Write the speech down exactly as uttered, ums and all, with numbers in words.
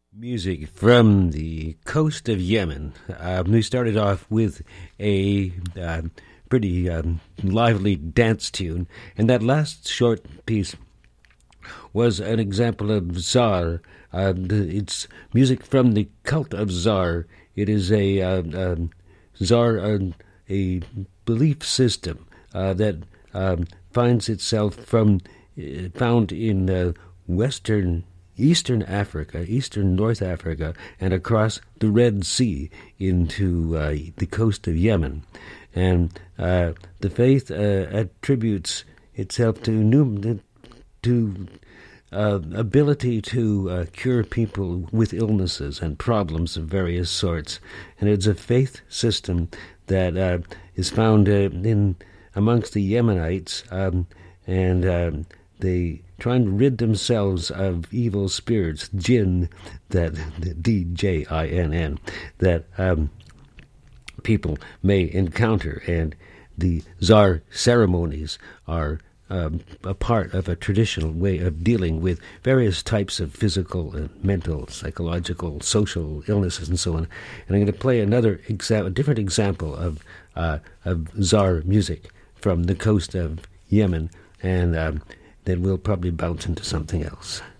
Music from the coast of Yemen. Uh, we started off with a uh, pretty um, lively dance tune, and that last short piece was an example of Zar. Uh, it's music from the cult of Zar. It is a uh, um, Zar, uh, a belief system uh, that um, finds itself from uh, found in uh, Western. Eastern Africa, Eastern North Africa, and across the Red Sea into uh, the coast of Yemen. And uh, the faith uh, attributes itself to new, to uh, ability to uh, cure people with illnesses and problems of various sorts. And it's a faith system that uh, is found uh, in amongst the Yemenites, um, and um, they trying to rid themselves of evil spirits, jinn, that D J I N N, that um, people may encounter. And the Zar ceremonies are um, a part of a traditional way of dealing with various types of physical and mental, psychological, social illnesses and so on. And I'm going to play another exa- a different example of, uh, of Zar music from the coast of Yemen, and um, then we'll probably bounce into something else.